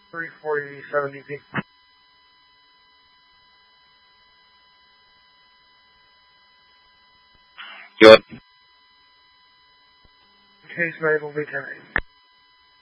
347 DP. Good. Case made will be 10-8.